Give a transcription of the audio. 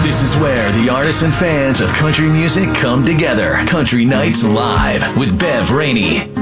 This is where the artists and fans of country music come together. Country Nights Live with Bev Rainey.